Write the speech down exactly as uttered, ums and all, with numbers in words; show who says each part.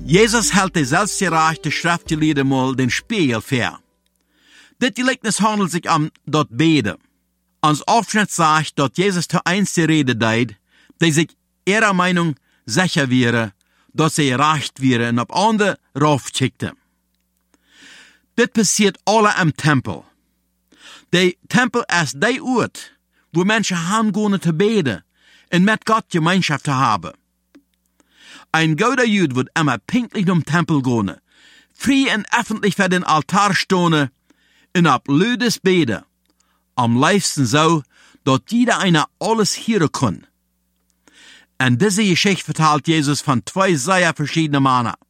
Speaker 1: Jesus hält die selbstgerechte Schriftgelehrte mal den Spiegel vor. Dit Gleichnis handelt sich um dort Bede. Ans Aufschnitt sagt, dass Jesus zu eins die Rede deed, die sich ihrer Meinung sicher wäre, dass sie gerecht wäre und auf andere raufschickte. Dit passiert alle im Tempel. Der Tempel ist der Ort, wo Menschen hingehen zu beten und mit Gott Gemeinschaft zu haben. Ein guter Jude wird immer pünktlich zum Tempel gehen, frei und öffentlich vor den Altar stehen und ab Lüdes beten. Am liebsten so, dass jeder einer alles hören kann. Und diese Geschichte vertelt Jesus von zwei sehr verschiedenen Männern.